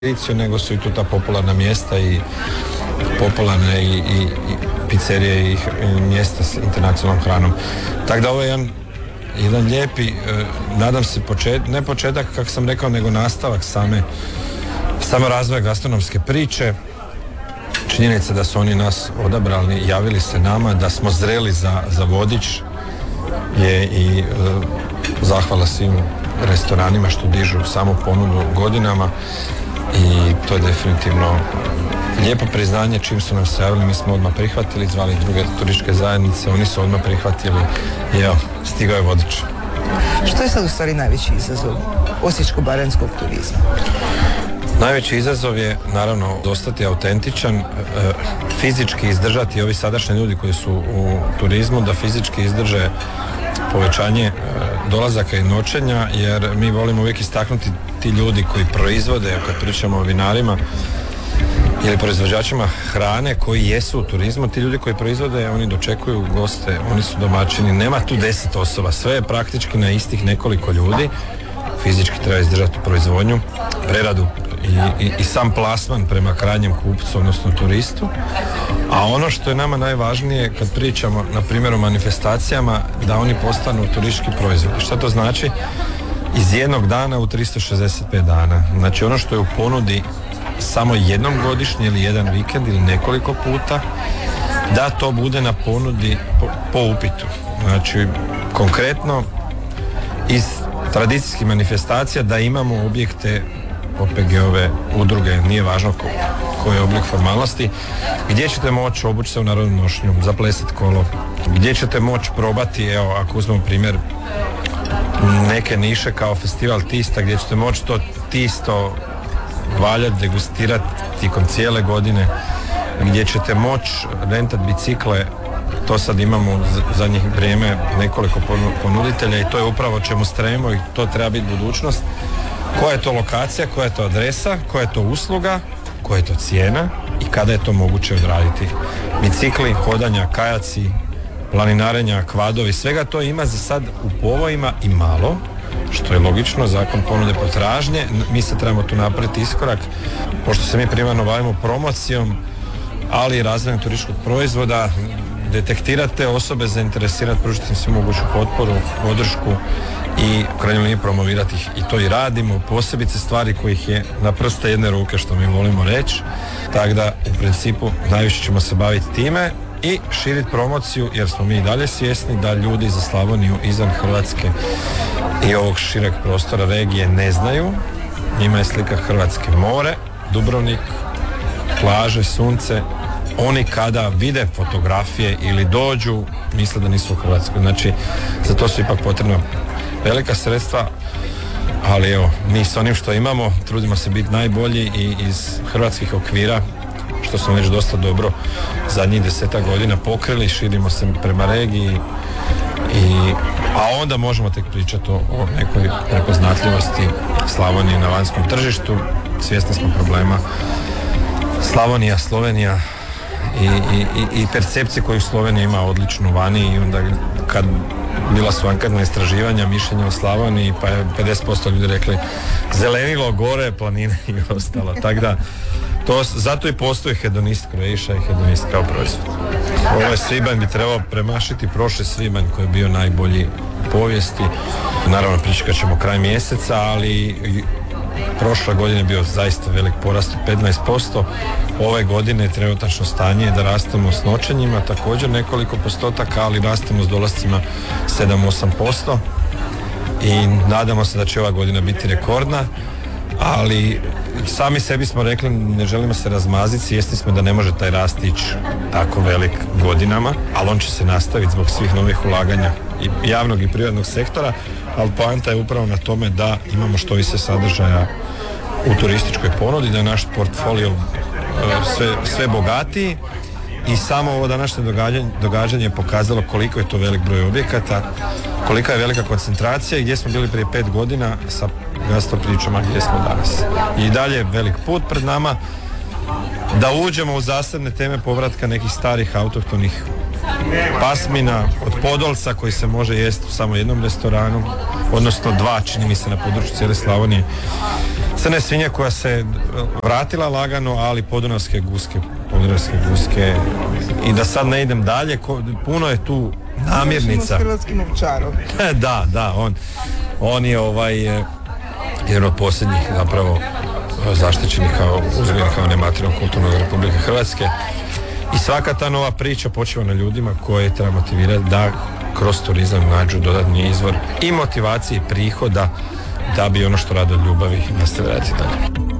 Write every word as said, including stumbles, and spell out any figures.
nego su i tu ta popularna mjesta i popularne i, i, i pizzerije i, i mjesta s internacionalnom hranom. Tako da ovo je jedan, jedan lijepi, eh, nadam se, počet, ne početak, kako sam rekao, nego nastavak same, same razvoja gastronomske priče. Činjenica da su oni nas odabrali, javili se nama, da smo zreli za, za vodič je i eh, zahvala svim restoranima što dižu samo ponudu godinama. I to je definitivno lijepo priznanje. Čim su nam se javili, mi smo odmah prihvatili, zvali druge turističke zajednice, oni su odmah prihvatili i evo, stigao je vodič. Što je sad u stvari najveći izazov osječko-baranjskog turizma? Najveći izazov je naravno ostati autentičan, fizički izdržati ovi sadašnji ljudi koji su u turizmu, da fizički izdrže povećanje dolazaka i noćenja, jer mi volimo uvijek istaknuti ti ljudi koji proizvode, kad pričamo o vinarima ili proizvođačima hrane koji jesu u turizmu, ti ljudi koji proizvode, oni dočekuju goste, oni su domaćini, nema tu deset osoba, sve je praktički na istih nekoliko ljudi, fizički treba izdržati proizvodnju, preradu i, i, i sam plasman prema krajnjem kupcu, odnosno turistu. A ono što je nama najvažnije kad pričamo, na primjer, o manifestacijama, da oni postanu turistički proizvodi. Šta to znači? Iz jednog dana u tristo šezdeset pet dana. Znači ono što je u ponudi samo jednom godišnje ili jedan vikend ili nekoliko puta, da to bude na ponudi po, po upitu. Znači konkretno iz tradicijskih manifestacija da imamo objekte O P G-ove, udruge, nije važno ko, koji je oblik formalnosti, gdje ćete moći obući se u narodnu nošnju, zaplesati kolo, gdje ćete moći probati, evo ako uzmemo primjer neke niše kao festival tista, gdje ćete moći to tisto valjati, degustirati tijekom cijele godine, gdje ćete moći rentati bicikle. To sad imamo u zadnjih vrijeme nekoliko ponuditelja i to je upravo čemu stremimo i to treba biti budućnost. Koja je to lokacija, koja je to adresa, koja je to usluga, koja je to cijena i kada je to moguće odraditi. Bicikli, hodanja, kajaci, planinarenja, kvadovi, svega to ima za sad u povojima i malo, što je logično, zakon ponude potražnje. Mi se trebamo tu napraviti iskorak, pošto se mi primarno bavimo promocijom, ali i razvojem turističkog proizvoda, detektirate osobe, zainteresirati, pružiti im svu moguću potporu, podršku i u krajnjoj liniji promovirati ih, i to i radimo, posebice stvari kojih je na prste jedne ruke, što mi volimo reći. Tako da u principu najviše ćemo se baviti time i širiti promociju, jer smo mi i dalje svjesni da ljudi za Slavoniju izvan Hrvatske i ovog šireg prostora regije ne znaju. Njima je slika Hrvatske more, Dubrovnik, plaže, sunce. Oni kada vide fotografije ili dođu, misle da nisu u Hrvatskoj. Znači, za to su ipak potrebna velika sredstva, ali evo, mi s onim što imamo trudimo se biti najbolji i iz hrvatskih okvira, što smo već dosta dobro zadnjih desetak godina pokrili, širimo se prema regiji, i, a onda možemo tek pričati o, o nekoj prepoznatljivosti Slavonije na vanjskom tržištu. Svjesni smo problema Slavonija, Slovenija i, i, i percepcije koju Slovenija ima odličnu vani, i onda kad bila su anketna istraživanja, mišljenja o Slavoniji, pa je pedeset posto ljudi rekli zelenilo, gore, planine i ostalo. Tako da, to, zato i postoji Hedonist Croatia i Hedonist kao proizvod. Ovaj svibanj bi trebao premašiti prošli svibanj koji je bio najbolji u povijesti. Naravno, pričekat ćemo kraj mjeseca, ali prošle godine je bio zaista velik porast od petnaest posto. Ove godine je trenutačno stanje da rastemo s noćenjima, također nekoliko postotaka, ali rastemo s dolascima sedam do osam posto i nadamo se da će ova godina biti rekordna, ali sami sebi smo rekli ne želimo se razmaziti, svjesni smo da ne može taj rast ići tako velik godinama, ali on će se nastaviti zbog svih novih ulaganja i javnog i privatnog sektora, ali poanta je upravo na tome da imamo što više sadržaja u turističkoj ponudi, da je naš portfolio sve, sve bogatiji, i samo ovo današnje događanje, događanje je pokazalo koliko je to velik broj objekata, kolika je velika koncentracija i gdje smo bili prije pet godina sa gastro pričama gdje smo danas. I dalje je velik put pred nama da uđemo u zasebne teme povratka nekih starih autohtonih pasmina od podolca koji se može jesti u samo jednom restoranu, odnosno dva, čini mi se, na području cijele Slavonije. Crne svinje koja se vratila lagano, ali podunavske guske, podunavske guske. I da sad ne idem dalje, ko, puno je tu namirnica. S hrvatskim ovčarom. Da, da, on, on je ovaj, jedan od posljednjih zapravo zaštićenih kao uzgojnih kao nematerijalnog kulturnog Republike Hrvatske. I svaka ta nova priča počiva na ljudima koje treba motivirati da kroz turizam nađu dodatni izvor i motivacije i prihoda da bi ono što rade od ljubavi nastavljati dalje.